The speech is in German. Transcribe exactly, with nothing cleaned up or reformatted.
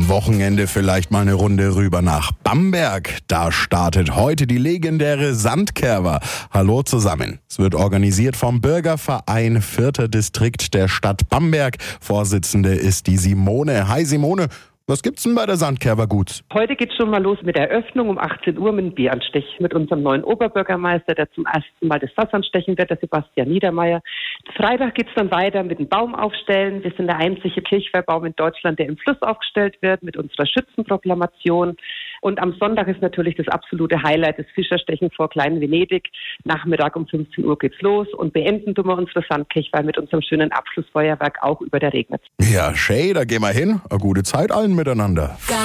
Am Wochenende vielleicht mal eine Runde rüber nach Bamberg. Da startet heute die legendäre Sandkerwa. Hallo zusammen. Es wird organisiert vom Bürgerverein Vierter Distrikt der Stadt Bamberg. Vorsitzende ist die Simone. Hi Simone. Was gibt's denn bei der Sandkerwa Guts? Heute geht's schon mal los mit der Eröffnung um achtzehn Uhr mit dem Bieranstich mit unserem neuen Oberbürgermeister, der zum ersten Mal das Fass anstechen wird, der Sebastian Niedermeyer. Freitag geht's dann weiter mit dem Baum aufstellen. Wir sind der einzige Kirchweihbaum in Deutschland, der im Fluss aufgestellt wird, mit unserer Schützenproklamation. Und am Sonntag ist natürlich das absolute Highlight, das Fischerstechen vor Klein Venedig. Nachmittag um fünfzehn Uhr geht's los und beenden tun wir unsere Sandkirchweih mit unserem schönen Abschlussfeuerwerk auch über der Regnitz. Ja, schön, da gehen wir hin. Eine gute Zeit allen miteinander.